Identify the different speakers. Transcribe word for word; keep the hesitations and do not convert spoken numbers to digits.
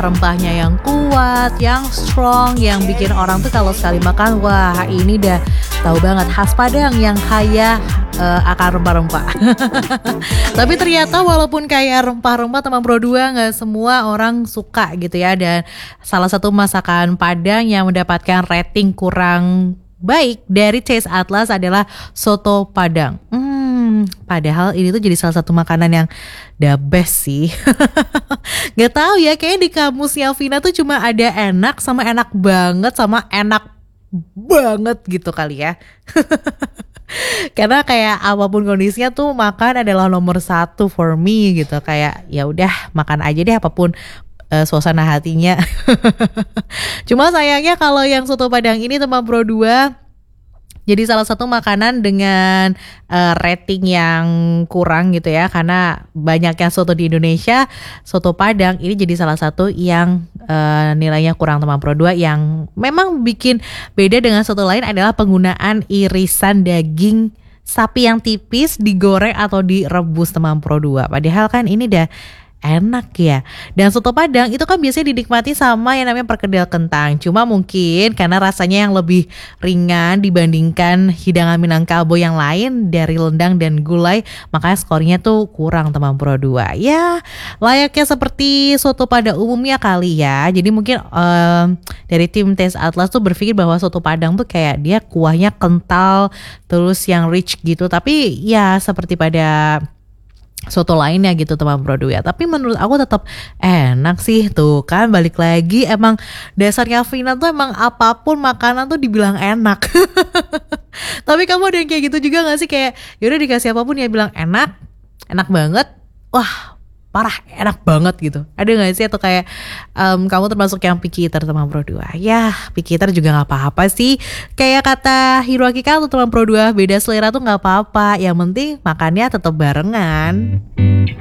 Speaker 1: rempahnya yang kuat, yang strong, yang bikin orang tuh kalau sekali makan, wah ini dah tahu banget khas Padang yang kaya uh, akan rempah-rempah. Tapi ternyata walaupun kaya rempah-rempah teman Pro dua nggak semua orang suka gitu ya. Dan salah satu masakan Padang yang mendapatkan rating kurang baik dari Taste Atlas adalah soto Padang. Hmm, padahal ini tuh jadi salah satu makanan yang the best sih. Gak tahu ya, kayaknya di kamusnya Vina tuh cuma ada enak sama enak banget sama enak banget gitu kali ya. Karena kayak apapun kondisinya tuh makan adalah nomor satu for me gitu. Kayak ya udah makan aja deh apapun uh, suasana hatinya. Cuma sayangnya kalau yang soto Padang ini teman Pro dua jadi salah satu makanan dengan uh, rating yang kurang gitu ya. Karena banyaknya soto di Indonesia, soto Padang ini jadi salah satu yang uh, nilainya kurang teman Pro dua. Yang memang bikin beda dengan soto lain adalah penggunaan irisan daging sapi yang tipis digoreng atau direbus teman Pro dua. Padahal kan ini dah enak ya. Dan soto Padang itu kan biasanya dinikmati sama yang namanya perkedel kentang. Cuma mungkin karena rasanya yang lebih ringan dibandingkan hidangan Minangkabau yang lain dari rendang dan gulai, makanya skornya tuh kurang teman Pro dua. Ya layaknya seperti soto pada umumnya kali ya. Jadi mungkin um, dari tim Taste Atlas tuh berpikir bahwa soto Padang tuh kayak dia kuahnya kental terus yang rich gitu. Tapi ya seperti pada soto lainnya gitu teman Pro dua. Tapi menurut aku tetap enak sih. Tuh kan balik lagi, emang dasarnya Vina tuh emang apapun makanan tuh dibilang enak. Tapi kamu ada yang kayak gitu juga gak sih? Kayak yaudah dikasih apapun ya bilang enak, enak banget, wah parah enak banget gitu. Ada gak sih? Atau kayak um, kamu termasuk yang picky eater teman Pro dua? Ya picky eater juga gak apa-apa sih. Kayak kata Hiroaki Kato teman Pro dua, beda selera tuh gak apa-apa. Yang penting makannya tetap barengan.